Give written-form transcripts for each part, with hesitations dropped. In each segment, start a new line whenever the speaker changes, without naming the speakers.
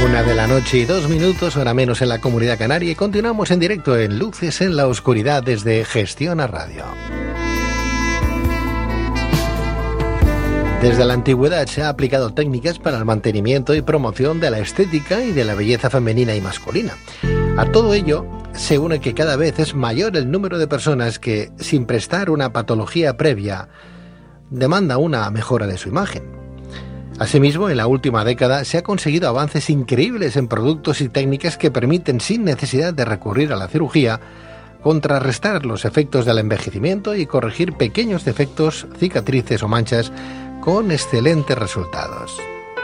1:02 hora menos en la Comunidad Canaria, y continuamos en directo en Luces en la Oscuridad desde Gestiona Radio. Desde la antigüedad se ha aplicado técnicas para el mantenimiento y promoción de la estética y de la belleza femenina y masculina. A todo ello se une que cada vez es mayor el número de personas que, sin prestar una patología previa, demanda una mejora de su imagen. Asimismo, en la última década se ha conseguido avances increíbles en productos y técnicas que permiten, sin necesidad de recurrir a la cirugía, contrarrestar los efectos del envejecimiento y corregir pequeños defectos, cicatrices o manchas con excelentes resultados.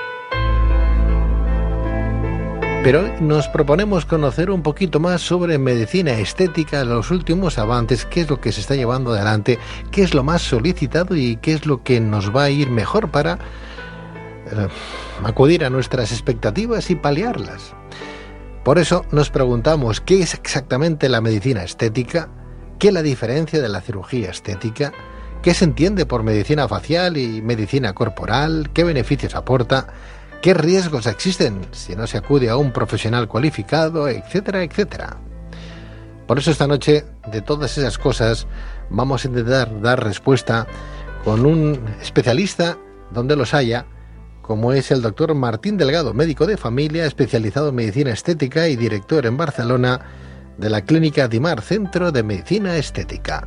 Pero hoy nos proponemos conocer un poquito más sobre medicina estética, los últimos avances, qué es lo que se está llevando adelante, qué es lo más solicitado y qué es lo que nos va a ir mejor para acudir a nuestras expectativas y paliarlas. Por eso nos preguntamos qué es exactamente la medicina estética, qué la diferencia de la cirugía estética, qué se entiende por medicina facial y medicina corporal, qué beneficios aporta, qué riesgos existen si no se acude a un profesional cualificado, etcétera, etcétera. Por eso esta noche, de todas esas cosas, vamos a intentar dar respuesta con un especialista donde los haya, como es el doctor Martín Delgado, médico de familia, especializado en medicina estética y director en Barcelona de la clínica Dimar, Centro de Medicina Estética.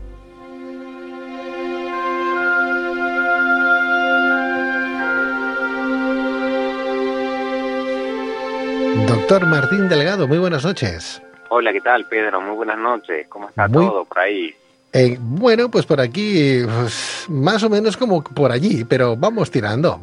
Doctor Martín Delgado, muy buenas noches.
Hola, ¿qué tal, Pedro? Muy buenas noches. ¿Cómo está todo por ahí?
Bueno, pues por aquí, pues, más o menos como por allí, pero vamos tirando.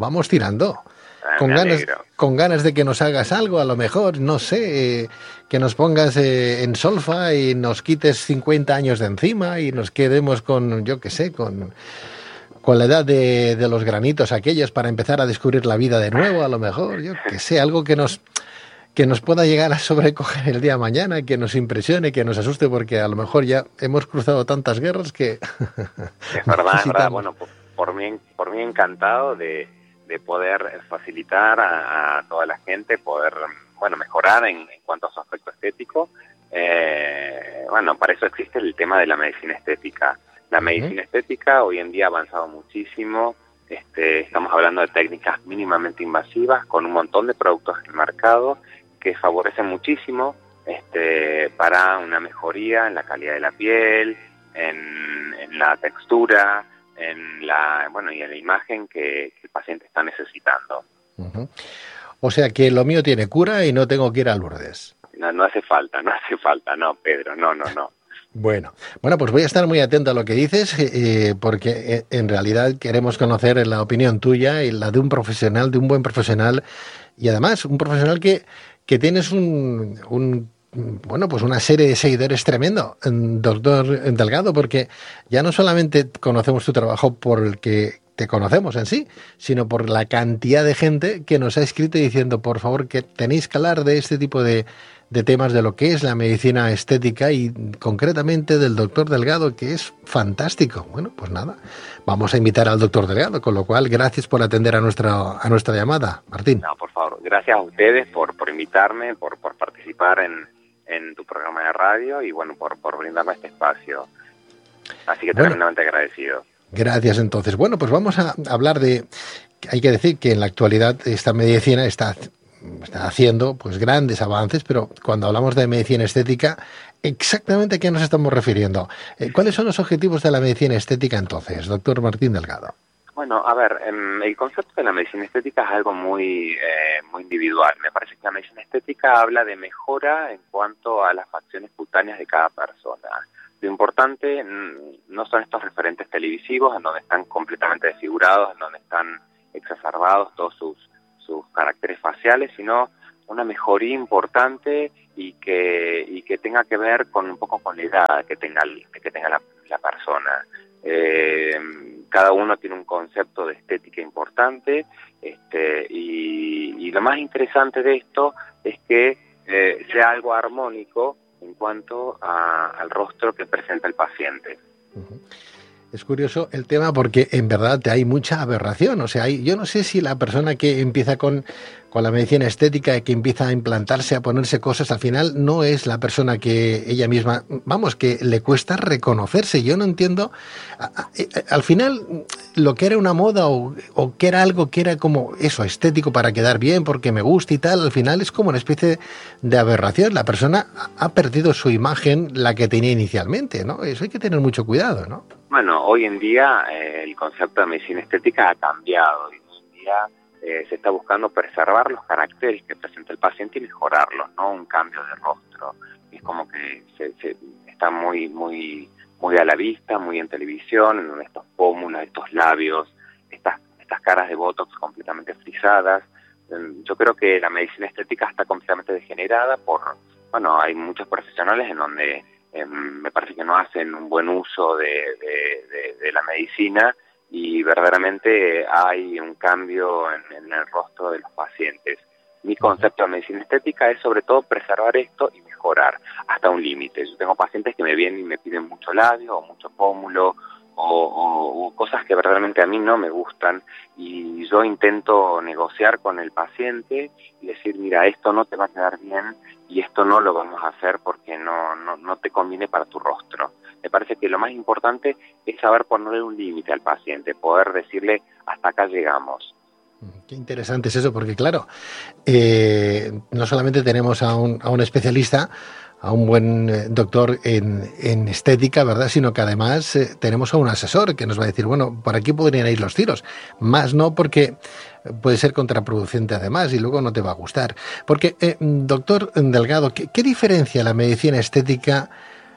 Con ganas de que nos hagas algo, a lo mejor, no sé, que nos pongas en solfa y nos quites 50 años de encima y nos quedemos con, yo qué sé, con la edad de los granitos aquellos para empezar a descubrir la vida de nuevo, a lo mejor, yo qué sé, algo que nos pueda llegar a sobrecoger el día de mañana, que nos impresione, que nos asuste, porque a lo mejor ya hemos cruzado tantas guerras que...
Es verdad. Bueno, por mí encantado de poder facilitar a toda la gente, poder, mejorar en cuanto a su aspecto estético. Para eso existe el tema de la medicina estética. La medicina estética hoy en día ha avanzado muchísimo. Estamos hablando de técnicas mínimamente invasivas con un montón de productos en el mercado que favorecen muchísimo para una mejoría en la calidad de la piel, en la textura, en la imagen que el paciente está necesitando.
Uh-huh. O sea que lo mío tiene cura y no tengo que ir a Lourdes.
No hace falta, no, Pedro, no.
Bueno, pues voy a estar muy atento a lo que dices, porque en realidad queremos conocer la opinión tuya y la de un profesional, de un buen profesional, y además un profesional que tienes una serie de seguidores tremendo, doctor Delgado, porque ya no solamente conocemos tu trabajo por el que te conocemos en sí, sino por la cantidad de gente que nos ha escrito diciendo, por favor, que tenéis que hablar de este tipo de temas, de lo que es la medicina estética y concretamente del doctor Delgado, que es fantástico. Bueno, pues nada, vamos a invitar al doctor Delgado, con lo cual gracias por atender a nuestra llamada, Martín.
No, por favor, gracias a ustedes por invitarme, por participar en tu programa de radio y por brindarme este espacio. Así que tremendamente agradecido.
Gracias, entonces. Bueno, pues vamos a hablar hay que decir que en la actualidad esta medicina está haciendo pues grandes avances, pero cuando hablamos de medicina estética, ¿exactamente a qué nos estamos refiriendo? ¿Cuáles son los objetivos de la medicina estética entonces, doctor Martín Delgado?
Bueno, a ver, el concepto de la medicina estética es algo muy individual. Me parece que la medicina estética habla de mejora en cuanto a las facciones cutáneas de cada persona. Lo importante no son estos referentes televisivos en donde están completamente desfigurados, en donde están exacerbados todos sus caracteres faciales, sino una mejoría importante y que tenga que ver con un poco con la edad que tenga la persona. Cada uno tiene un concepto de estética importante, y lo más interesante de esto es que sea algo armónico en cuanto al rostro que presenta el paciente.
Es curioso el tema porque en verdad hay mucha aberración. O sea, yo no sé si la persona que empieza con la medicina estética, que empieza a implantarse, a ponerse cosas, al final no es la persona que ella misma, vamos, que le cuesta reconocerse. Yo no entiendo, al final, lo que era una moda o que era algo que era como eso, estético para quedar bien, porque me gusta y tal, al final es como una especie de aberración. La persona ha perdido su imagen, la que tenía inicialmente, ¿no? Eso hay que tener mucho cuidado, ¿no?
Bueno, hoy en día el concepto de medicina estética ha cambiado. Hoy en día se está buscando preservar los caracteres que presenta el paciente y mejorarlos, no un cambio de rostro. Es como que se está muy a la vista, muy en televisión, en estos pómulos, estos labios, estas caras de botox completamente frisadas. Yo creo que la medicina estética está completamente degenerada bueno, hay muchos profesionales en donde me parece que no hacen un buen uso de la medicina y verdaderamente hay un cambio en el rostro de los pacientes. Mi concepto de medicina estética es sobre todo preservar esto y mejorar hasta un límite. Yo tengo pacientes que me vienen y me piden mucho labio o mucho pómulo o cosas que verdaderamente a mí no me gustan y yo intento negociar con el paciente y decir, mira, esto no te va a quedar bien y esto no lo vamos a hacer porque no te conviene para tu rostro. Me parece que lo más importante es saber ponerle un límite al paciente, poder decirle hasta acá llegamos.
Qué interesante es eso, porque claro, no solamente tenemos a un especialista, a un buen doctor en estética, ¿verdad? Sino que además tenemos a un asesor que nos va a decir, bueno, por aquí podrían ir los tiros. Más no, porque puede ser contraproducente además y luego no te va a gustar. Porque, doctor Delgado, ¿qué diferencia la medicina estética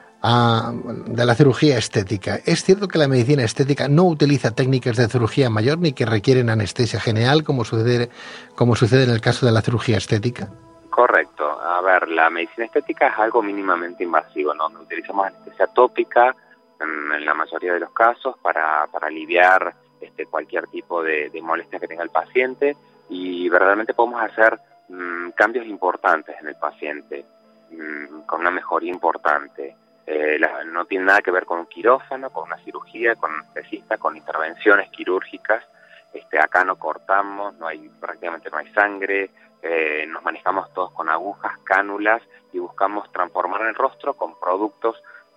de la cirugía estética? ¿Es cierto que la medicina estética no utiliza técnicas de cirugía mayor ni que requieren anestesia general, como sucede en el caso de la cirugía estética?
Correcto. A ver, la medicina estética es algo mínimamente invasivo, ¿no? Donde utilizamos anestesia tópica en la mayoría de los casos para aliviar cualquier tipo de molestia que tenga el paciente y verdaderamente podemos hacer cambios importantes en el paciente, con una mejoría importante. No tiene nada que ver con un quirófano, con una cirugía, con un anestesista, con intervenciones quirúrgicas. Acá no cortamos, prácticamente no hay sangre, nos manejamos todos con agujas, cánulas y buscamos transformar el rostro con productos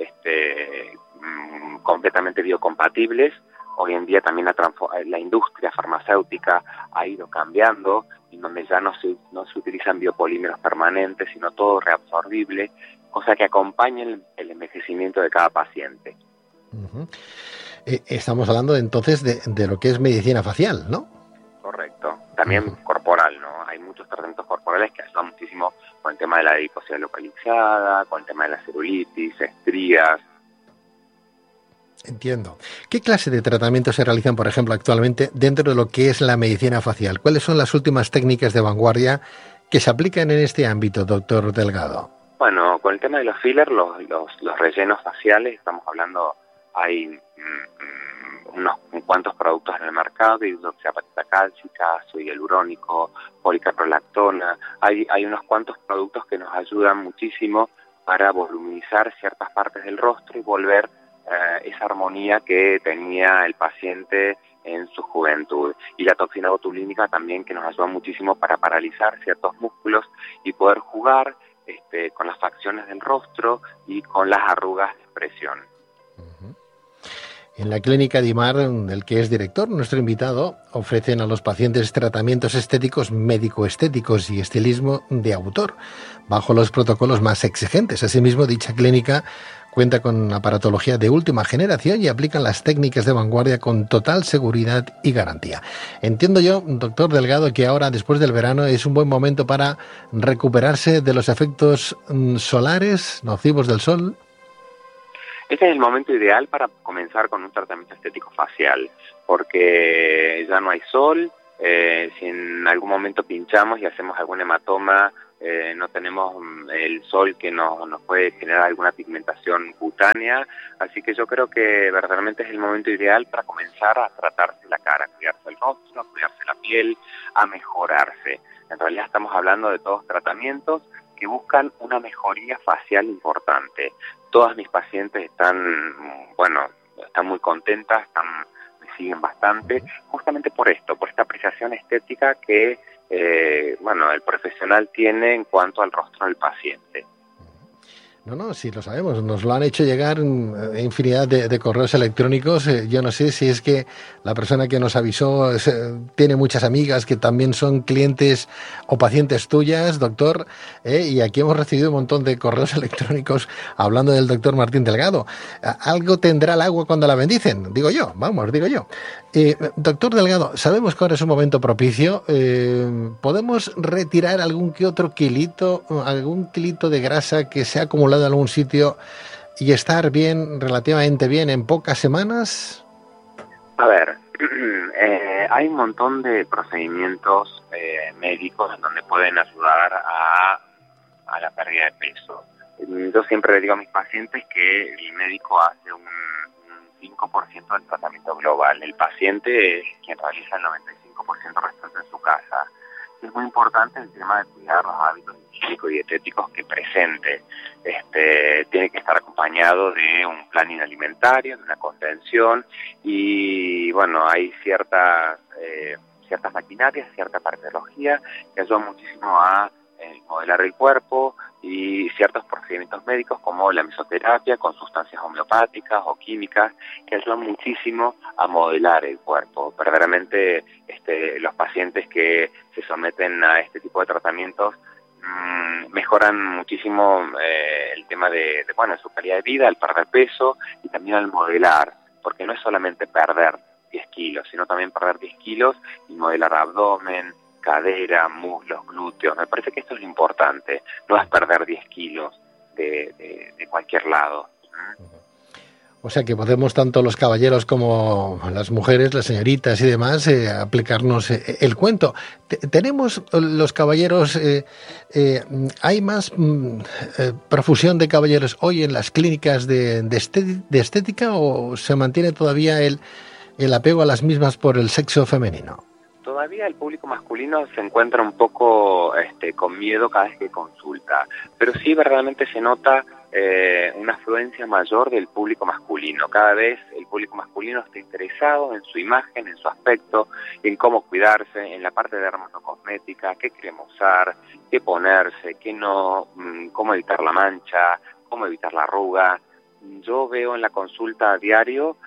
completamente biocompatibles. Hoy en día también la industria farmacéutica ha ido cambiando, en donde ya no se utilizan biopolímeros permanentes, sino todo reabsorbible, cosa que acompaña el envejecimiento de cada paciente.
Uh-huh. Estamos hablando entonces de lo que es medicina facial, ¿no?
Correcto. También corporal, ¿no? Hay muchos tratamientos corporales que ayudan muchísimo con el tema de la adiposidad localizada, con el tema de la celulitis, estrías.
Entiendo. ¿Qué clase de tratamientos se realizan, por ejemplo, actualmente dentro de lo que es la medicina facial? ¿Cuáles son las últimas técnicas de vanguardia que se aplican en este ámbito, doctor Delgado?
Bueno, con el tema de los fillers, los rellenos faciales, estamos hablando, hay unos cuantos productos en el mercado, hidroxiapatita cálcica, ácido hialurónico, policaprolactona. Hay unos cuantos productos que nos ayudan muchísimo para volumizar ciertas partes del rostro y volver esa armonía que tenía el paciente en su juventud. Y la toxina botulínica también, que nos ayuda muchísimo para paralizar ciertos músculos y poder jugar con las facciones del rostro y con las arrugas de expresión.
En la clínica Dimar, del que es director, nuestro invitado, ofrecen a los pacientes tratamientos estéticos, médico-estéticos y estilismo de autor, bajo los protocolos más exigentes. Asimismo, dicha clínica cuenta con aparatología de última generación y aplican las técnicas de vanguardia con total seguridad y garantía. Entiendo yo, doctor Delgado, que ahora, después del verano, es un buen momento para recuperarse de los efectos solares nocivos del sol.
Este es el momento ideal para comenzar con un tratamiento estético facial, porque ya no hay sol, si en algún momento pinchamos y hacemos algún hematoma, no tenemos el sol que nos puede generar alguna pigmentación cutánea, así que yo creo que verdaderamente es el momento ideal para comenzar a tratarse la cara, cuidarse el rostro, cuidarse la piel, a mejorarse. En realidad estamos hablando de todos tratamientos que buscan una mejoría facial importante. Todas mis pacientes están, están muy contentas, me siguen bastante, justamente por esto, por esta apreciación estética que el profesional tiene en cuanto al rostro del paciente.
No, sí, lo sabemos. Nos lo han hecho llegar infinidad de correos electrónicos. Yo no sé si es que la persona que nos avisó tiene muchas amigas que también son clientes o pacientes tuyas, doctor. Y aquí hemos recibido un montón de correos electrónicos hablando del doctor Martín Delgado. Algo tendrá el agua cuando la bendicen, digo yo. Doctor Delgado, sabemos que ahora es un momento propicio. ¿Podemos retirar algún kilito de grasa que se ha acumulado en algún sitio y estar bien, relativamente bien, en pocas semanas?
A ver, hay un montón de procedimientos médicos en donde pueden ayudar a la pérdida de peso. Yo siempre le digo a mis pacientes que el médico hace un 5% del tratamiento global. El paciente es quien realiza el 95% restante en su casa. Es muy importante el tema de cuidar los hábitos higiénicos y dietéticos que presente. Tiene que estar acompañado de un plan alimentario, de una contención y hay ciertas maquinarias, cierta parterología que ayudan muchísimo a modelar el cuerpo y ciertos procedimientos médicos como la mesoterapia con sustancias homeopáticas o químicas que ayudan muchísimo a modelar el cuerpo. Verdaderamente los pacientes que se someten a este tipo de tratamientos mejoran muchísimo el tema de su calidad de vida, al perder peso y también al modelar, porque no es solamente perder 10 kilos, sino también perder 10 kilos y modelar abdomen, cadera, muslos, glúteos. Me parece que esto es lo importante, no es perder 10 kilos de cualquier lado.
O sea que podemos tanto los caballeros como las mujeres, las señoritas y demás, aplicarnos el cuento. Tenemos los caballeros, ¿hay más profusión de caballeros hoy en las clínicas de estética o se mantiene todavía el apego a las mismas por el sexo femenino?
Todavía el público masculino se encuentra un poco con miedo cada vez que consulta, pero sí verdaderamente se nota una afluencia mayor del público masculino. Cada vez el público masculino está interesado en su imagen, en su aspecto, en cómo cuidarse, en la parte de dermatocosmética, qué crema usar, qué ponerse, qué no, cómo evitar la mancha, cómo evitar la arruga. Yo veo en la consulta a diario,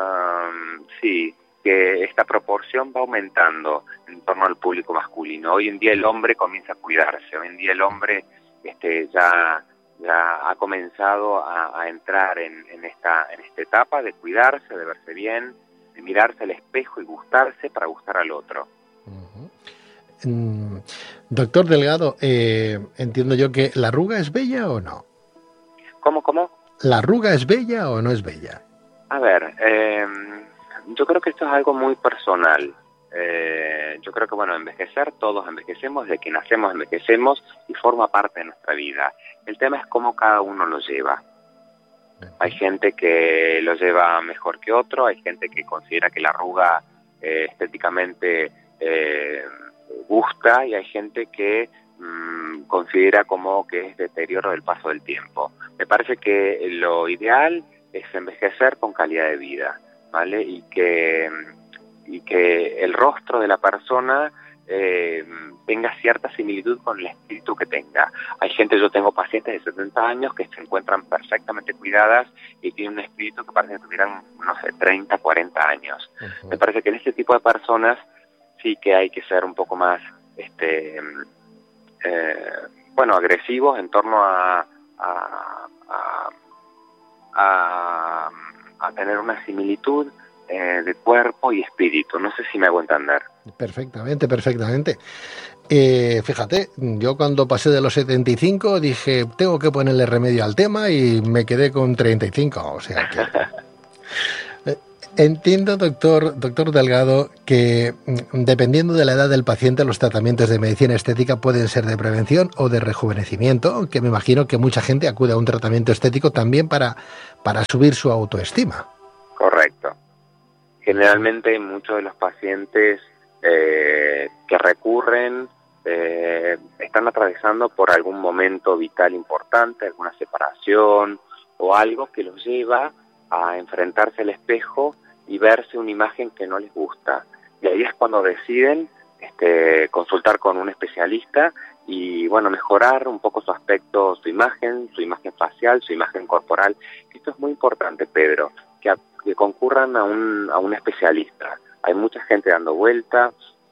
que esta proporción va aumentando en torno al público masculino. Hoy en día el hombre comienza a cuidarse, hoy en día el hombre ya ha comenzado a entrar en esta etapa de cuidarse, de verse bien, de mirarse al espejo y gustarse para gustar al otro.
Uh-huh. Doctor Delgado, entiendo yo que ¿la arruga es bella o no?
¿Cómo?
¿La arruga es bella o no es bella?
A ver, yo creo que esto es algo muy personal. Yo creo que, envejecer, todos envejecemos, desde que nacemos envejecemos y forma parte de nuestra vida. El tema es cómo cada uno lo lleva. Hay gente que lo lleva mejor que otro, hay gente que considera que la arruga estéticamente gusta y hay gente que considera como que es deterioro del paso del tiempo. Me parece que lo ideal es envejecer con calidad de vida, ¿vale? Y que el rostro de la persona tenga cierta similitud con el espíritu que tenga. Yo tengo pacientes de 70 años que se encuentran perfectamente cuidadas y tienen un espíritu que parece que tuvieran, 30, 40 años. Uh-huh. Me parece que en este tipo de personas sí que hay que ser un poco más agresivos en torno a tener una similitud de cuerpo y espíritu. No sé si me hago entender.
Perfectamente. Fíjate, yo cuando pasé de los 75 dije, tengo que ponerle remedio al tema y me quedé con 35, o sea que... Entiendo, doctor Delgado, que dependiendo de la edad del paciente, los tratamientos de medicina estética pueden ser de prevención o de rejuvenecimiento, que me imagino que mucha gente acude a un tratamiento estético también para subir su autoestima.
Correcto. Generalmente muchos de los pacientes que recurren están atravesando por algún momento vital importante, alguna separación o algo que los lleva a enfrentarse al espejo y verse una imagen que no les gusta. Y ahí es cuando deciden consultar con un especialista y, bueno, mejorar un poco su aspecto, su imagen facial, su imagen corporal. Esto es muy importante, Pedro, que concurran a un especialista. Hay mucha gente dando vueltas,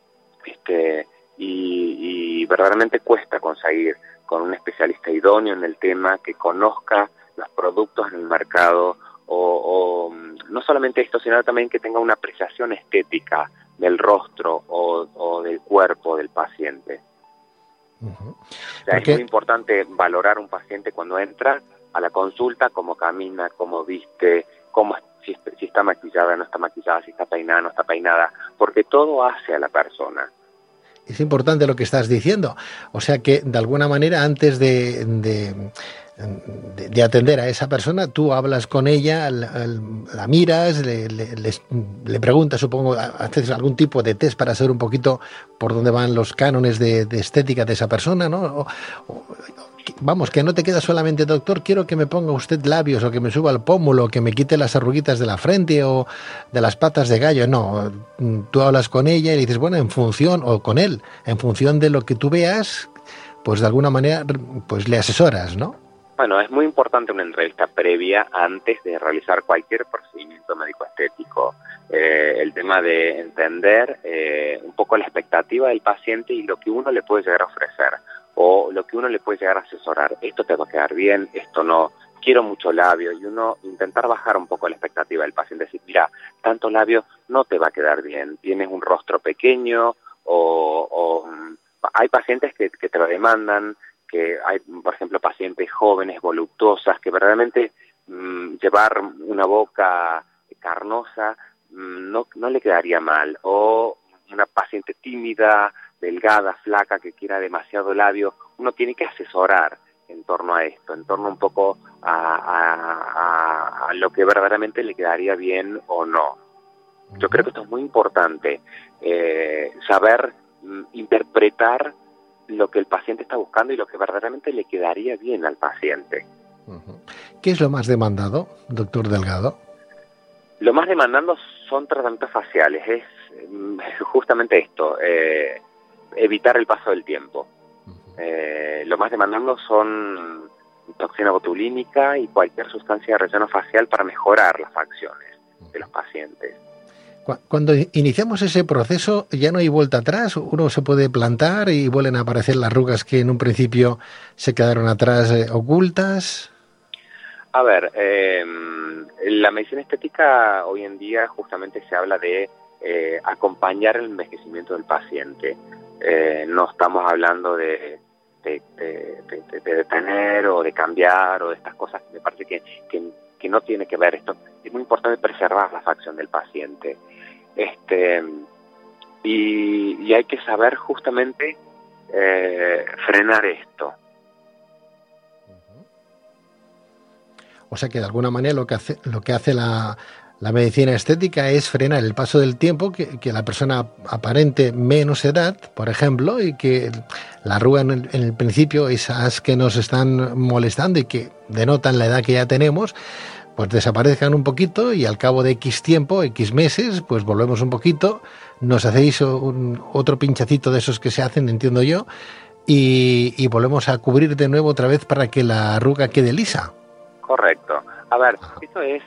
y verdaderamente cuesta conseguir con un especialista idóneo en el tema, que conozca los productos en el mercado, o no solamente esto, sino también que tenga una apreciación estética del rostro o del cuerpo del paciente. O sea, es muy importante valorar un paciente cuando entra a la consulta, cómo camina, cómo viste, si está maquillada, no está maquillada, si está peinada, no está peinada, porque todo hace a la persona.
Es importante lo que estás diciendo. O sea que, de alguna manera, antes de atender a esa persona, tú hablas con ella, la miras, le preguntas, supongo, haces algún tipo de test para saber un poquito por dónde van los cánones de estética de esa persona, ¿no? Vamos, que no te queda solamente, doctor, quiero que me ponga usted labios, o que me suba el pómulo, o que me quite las arruguitas de la frente o de las patas de gallo. No, tú hablas con ella y le dices, bueno, en función, o con él, en función de lo que tú veas, pues de alguna manera pues le asesoras, ¿no?
Bueno, es muy importante una entrevista previa antes de realizar cualquier procedimiento médico-estético. El tema de entender un poco la expectativa del paciente y lo que uno le puede llegar a ofrecer, o lo que uno le puede llegar a asesorar. Esto te va a quedar bien, esto no, quiero mucho labio, y uno intentar bajar un poco la expectativa del paciente, decir, mira, tanto labio no te va a quedar bien, tienes un rostro pequeño, o hay pacientes que te lo demandan, que hay, por ejemplo, pacientes jóvenes, voluptuosas, que verdaderamente llevar una boca carnosa no le quedaría mal, o una paciente tímida, delgada, flaca, que quiera demasiado labio. Uno tiene que asesorar en torno a esto, en torno un poco a lo que verdaderamente le quedaría bien o no. Yo creo que esto es muy importante, saber interpretar lo que el paciente está buscando y lo que verdaderamente le quedaría bien al paciente.
¿Qué es lo más demandado, doctor Delgado?
Lo más demandado son tratamientos faciales, es justamente esto, evitar el paso del tiempo. Lo más demandando son toxina botulínica y cualquier sustancia de relleno facial para mejorar las facciones de los pacientes.
Cuando iniciamos ese proceso ya no hay vuelta atrás, uno se puede plantar y vuelven a aparecer las arrugas que en un principio se quedaron atrás ocultas.
A ver, la medicina estética hoy en día justamente se habla de acompañar el envejecimiento del paciente. No estamos hablando de detener o de cambiar o de estas cosas. Me parece que no tiene que ver esto. Es muy importante preservar la facción del paciente. Y hay que saber justamente frenar esto.
O sea que de alguna manera lo que hace la medicina estética es frenar el paso del tiempo, que la persona aparente menos edad, por ejemplo, y que la arruga en el principio, esas que nos están molestando y que denotan la edad que ya tenemos, pues desaparezcan un poquito, y al cabo de X tiempo, X meses, pues volvemos un poquito, nos hacéis otro pinchacito de esos que se hacen, entiendo yo, y volvemos a cubrir de nuevo otra vez para que la arruga quede lisa.
Correcto. A ver, esto es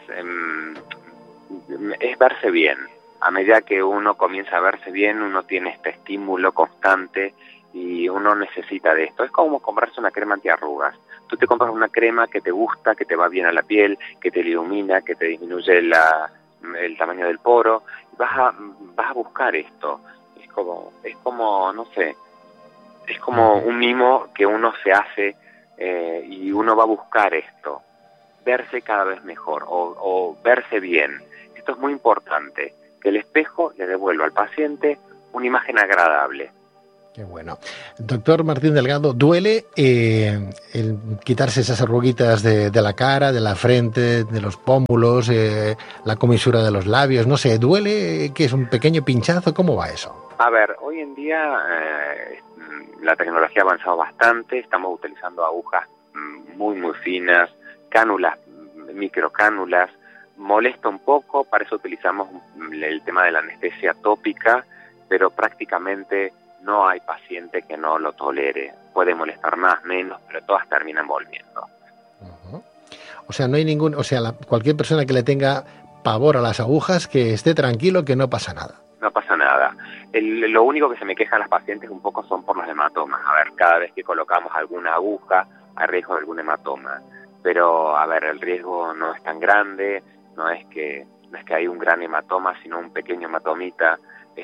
verse bien. A medida que uno comienza a verse bien, uno tiene este estímulo constante y uno necesita de esto. Es como comprarse una crema antiarrugas. Tú te compras una crema que te gusta, que te va bien a la piel, que te ilumina, que te disminuye el tamaño del poro. Vas a buscar esto. Es como no sé, es como un mimo que uno se hace y uno va a buscar esto. Verse cada vez mejor o verse bien. Esto es muy importante, que el espejo le devuelva al paciente una imagen agradable.
Qué bueno. Doctor Martín Delgado, ¿duele el quitarse esas arruguitas de la cara, de la frente, de los pómulos, la comisura de los labios? No sé, ¿duele? ¿Que es un pequeño pinchazo? ¿Cómo va eso?
A ver, hoy en día la tecnología ha avanzado bastante, estamos utilizando agujas muy finas, cánulas, microcánulas, molesta un poco, para eso utilizamos el tema de la anestesia tópica, pero prácticamente no hay paciente que no lo tolere. Puede molestar más, menos, pero todas terminan volviendo.
Uh-huh. O sea, no hay ningún, o sea, cualquier persona que le tenga pavor a las agujas, que esté tranquilo, que no pasa nada.
No pasa nada. Lo único que se me quejan las pacientes un poco son por los hematomas. A ver, cada vez que colocamos alguna aguja hay riesgo de algún hematoma. Pero, a ver, el riesgo no es tan grande, no es que hay un gran hematoma, sino un pequeño hematomita.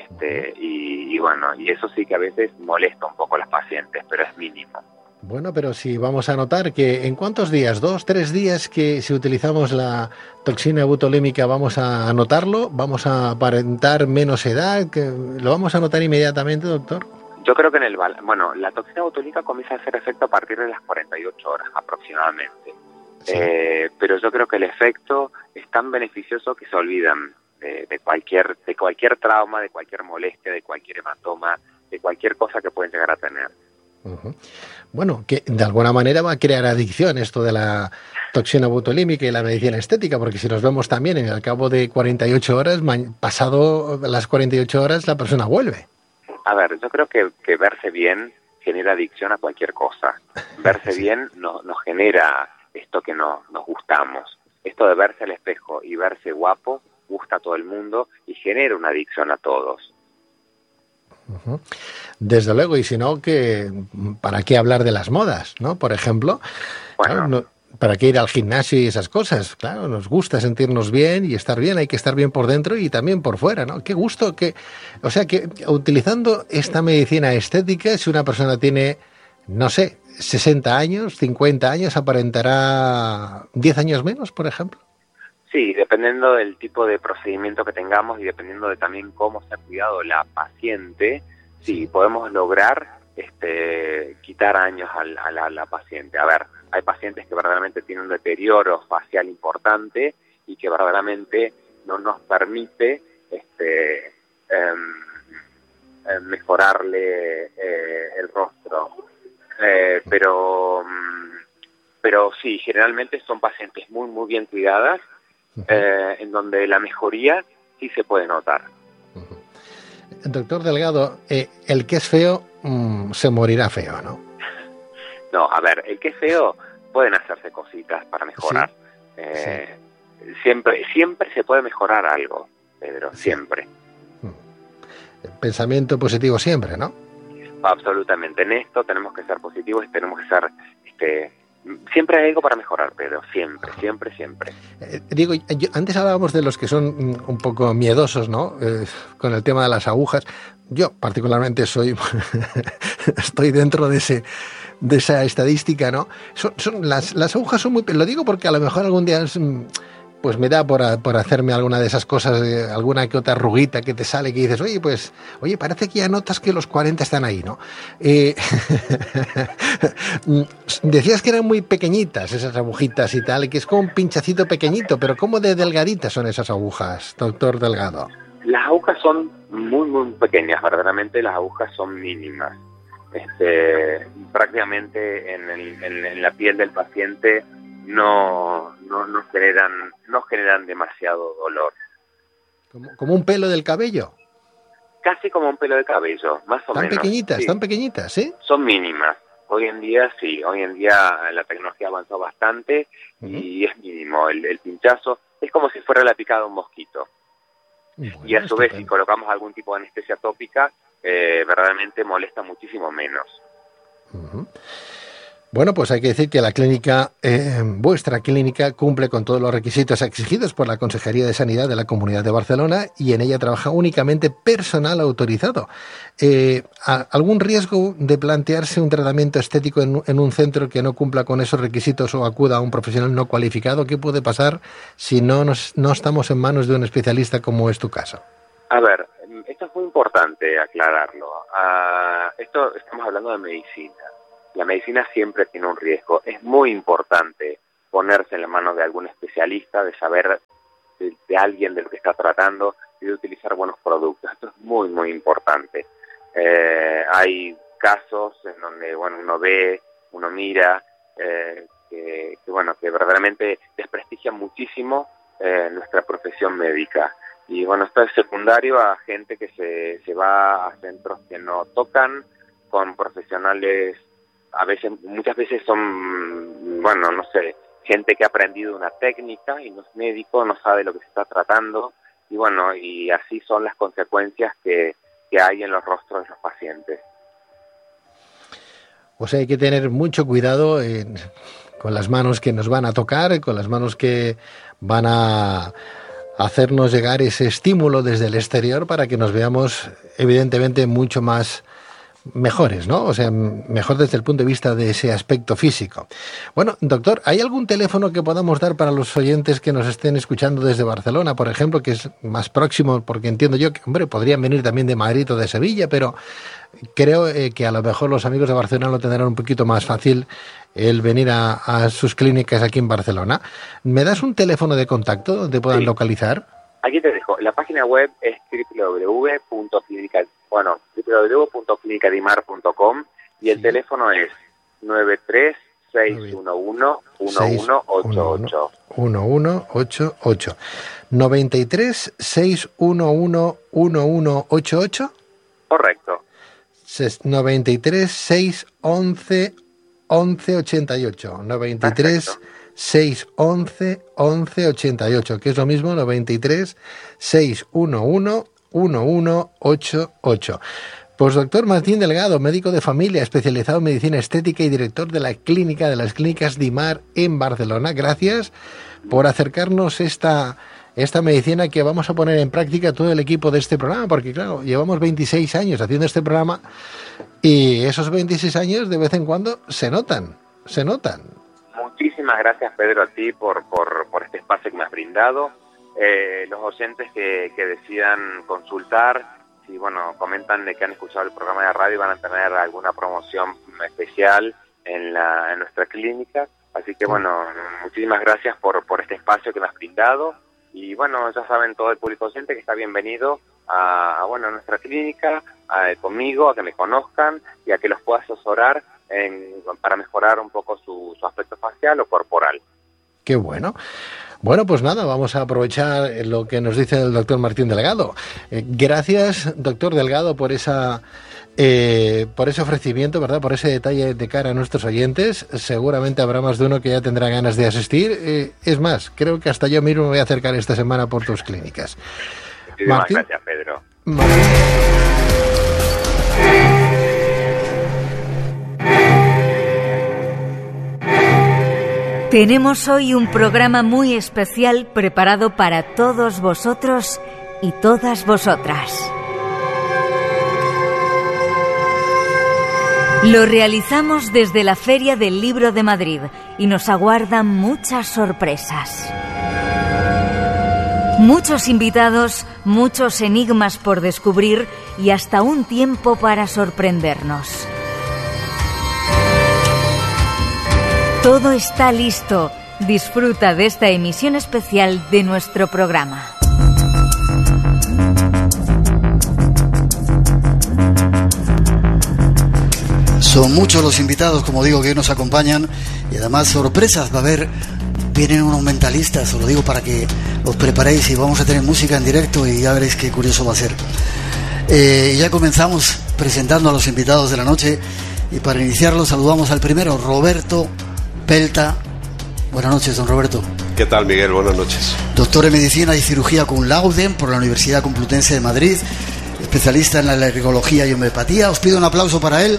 Y bueno, y eso sí que a veces molesta un poco a las pacientes, pero es mínimo.
Bueno, pero si vamos a notar que en cuántos días, 2, 3 días que si utilizamos la toxina butolímica vamos a notarlo, vamos a aparentar menos edad, que lo vamos a notar inmediatamente, doctor.
Yo creo que la toxina butolímica comienza a hacer efecto a partir de las 48 horas aproximadamente. Sí. Pero yo creo que el efecto es tan beneficioso que se olvidan de cualquier trauma, de cualquier molestia, de cualquier hematoma, de cualquier cosa que pueden llegar a tener.
Uh-huh. Bueno, que de alguna manera va a crear adicción esto de la toxina butolímica y la medicina estética, porque si nos vemos también al cabo de 48 horas, pasado las 48 horas, la persona vuelve.
A ver, yo creo que verse bien genera adicción a cualquier cosa. Verse sí. bien nos genera esto que nos gustamos. Esto de verse al espejo y verse guapo gusta a todo el mundo y genera una adicción a todos.
Uh-huh. Desde luego, y si no, ¿para qué hablar de las modas, no? Por ejemplo,
bueno.
Claro, ¿para qué ir al gimnasio y esas cosas? Claro, nos gusta sentirnos bien y estar bien, hay que estar bien por dentro y también por fuera, ¿no? Qué gusto o sea, que utilizando esta medicina estética, si una persona tiene, no sé, 60 años, 50 años, aparentará 10 años menos, por ejemplo.
Sí, dependiendo del tipo de procedimiento que tengamos y dependiendo de también cómo se ha cuidado la paciente, sí, podemos lograr quitar años a la paciente. A ver, hay pacientes que verdaderamente tienen un deterioro facial importante y que verdaderamente no nos permite mejorarle el rostro. Pero sí, generalmente son pacientes muy, muy bien cuidadas, en donde la mejoría sí se puede notar.
Doctor Delgado, el que es feo se morirá feo, ¿no?
No, a ver, el que es feo pueden hacerse cositas para mejorar. Sí. Siempre se puede mejorar algo, Pedro, sí. Siempre.
Pensamiento positivo siempre, ¿no?
Absolutamente. En esto tenemos que ser positivos y tenemos que ser siempre hay algo para mejorar, Pedro, siempre.
Digo, antes hablábamos de los que son un poco miedosos, ¿no? Con el tema de las agujas. Yo particularmente estoy dentro de esa estadística, ¿no? Las agujas son muy... Lo digo porque a lo mejor algún día pues me da por hacerme alguna de esas cosas, alguna que otra arruguita que te sale, que dices, oye, parece que ya notas que los 40 están ahí, ¿no? Decías que eran muy pequeñitas esas agujitas y tal, y que es como un pinchacito pequeñito, pero ¿cómo de delgaditas son esas agujas, doctor Delgado?
Las agujas son muy, muy pequeñas, verdaderamente las agujas son mínimas. Prácticamente en la piel del paciente no generan demasiado dolor.
¿Como un pelo del cabello?
Casi como un pelo de cabello, más o menos.
Tan pequeñitas, ¿sí?
Son mínimas. Hoy en día sí, la tecnología avanzó bastante y es mínimo. El pinchazo es como si fuera la picada de un mosquito. Bueno, y a su vez, si colocamos algún tipo de anestesia tópica, verdaderamente molesta muchísimo menos.
Uh-huh. Bueno, pues hay que decir que la clínica, vuestra clínica, cumple con todos los requisitos exigidos por la Consejería de Sanidad de la Comunidad de Barcelona y en ella trabaja únicamente personal autorizado. ¿Algún riesgo de plantearse un tratamiento estético en un centro que no cumpla con esos requisitos o acuda a un profesional no cualificado? ¿Qué puede pasar si no estamos en manos de un especialista como es tu caso?
A ver, esto es muy importante aclararlo. Estamos hablando de medicina. La medicina siempre tiene un riesgo. Es muy importante ponerse en las manos de algún especialista, de saber de alguien de lo que está tratando y de utilizar buenos productos. Esto es muy, muy importante. Hay casos en donde uno ve, uno mira, que verdaderamente desprestigian muchísimo nuestra profesión médica. Y bueno, esto es secundario a gente que se va a centros que no tocan, con profesionales, muchas veces son, bueno, no sé, gente que ha aprendido una técnica y no es médico, no sabe lo que se está tratando, y bueno, y así son las consecuencias que hay en los rostros de los pacientes.
O sea, hay que tener mucho cuidado con las manos que nos van a tocar, con las manos que van a hacernos llegar ese estímulo desde el exterior para que nos veamos evidentemente mucho más mejores, ¿no? O sea, mejor desde el punto de vista de ese aspecto físico. Bueno, doctor, ¿hay algún teléfono que podamos dar para los oyentes que nos estén escuchando desde Barcelona, por ejemplo, que es más próximo? Porque entiendo yo que, hombre, podrían venir también de Madrid o de Sevilla, pero creo que a lo mejor los amigos de Barcelona lo tendrán un poquito más fácil el venir a sus clínicas aquí en Barcelona. ¿Me das un teléfono de contacto donde puedan localizar?
Aquí te dejo. La página web es www.clinicadimar.com y el teléfono es 93-611-1188.
1188. 93-611-1188.
Correcto.
93-611-1188. 93-611-1188, que es lo mismo, 93-611-1188. Pues doctor Martín Delgado, médico de familia, especializado en medicina estética y director de la clínica de las clínicas Dimar en Barcelona. Gracias por acercarnos esta medicina que vamos a poner en práctica todo el equipo de este programa, porque claro, llevamos 26 años haciendo este programa y esos 26 años de vez en cuando se notan.
Muchísimas gracias, Pedro, a ti por este espacio que me has brindado. Los oyentes que decidan consultar, si comentan de que han escuchado el programa de radio, van a tener alguna promoción especial en nuestra clínica. Así que muchísimas gracias por este espacio que me has brindado. Y ya saben, todo el público oyente que está bienvenido a nuestra clínica, conmigo, a que me conozcan y a que los pueda asesorar para mejorar un poco su aspecto facial o corporal.
Qué bueno. Bueno, pues nada, vamos a aprovechar lo que nos dice el doctor Martín Delgado. Gracias, doctor Delgado, por ese ofrecimiento, ¿verdad? Por ese detalle de cara a nuestros oyentes. Seguramente habrá más de uno que ya tendrá ganas de asistir. Es más, creo que hasta yo mismo me voy a acercar esta semana por tus clínicas.
Muchísimas gracias, Pedro.
Tenemos hoy un programa muy especial preparado para todos vosotros y todas vosotras. Lo realizamos desde la Feria del Libro de Madrid y nos aguardan muchas sorpresas. Muchos invitados, muchos enigmas por descubrir y hasta un tiempo para sorprendernos. Todo está listo. Disfruta de esta emisión especial de nuestro programa.
Son muchos los invitados, como digo, que hoy nos acompañan y además sorpresas va a haber. Vienen unos mentalistas, os lo digo para que os preparéis y vamos a tener música en directo y ya veréis qué curioso va a ser. Ya comenzamos presentando a los invitados de la noche y para iniciarlo saludamos al primero, Roberto Pelta. Buenas noches, don Roberto.
¿Qué tal, Miguel? Buenas noches.
Doctor en Medicina y Cirugía cum laude por la Universidad Complutense de Madrid, especialista en la alergología y homeopatía. Os pido un aplauso para él.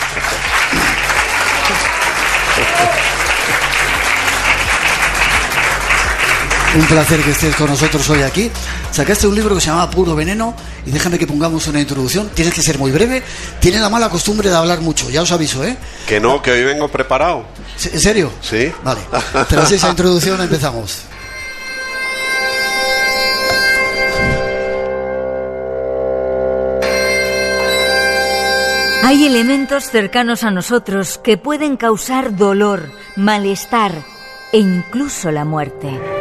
Un placer que estés con nosotros hoy aquí. Sacaste un libro que se llama Puro Veneno y déjame que pongamos una introducción. Tienes que ser muy breve. Tiene la mala costumbre de hablar mucho, ya os aviso, ¿eh?
Que no, que hoy vengo preparado.
¿En serio?
Sí.
Vale, tras esa introducción empezamos.
Hay elementos cercanos a nosotros que pueden causar dolor, malestar e incluso la muerte.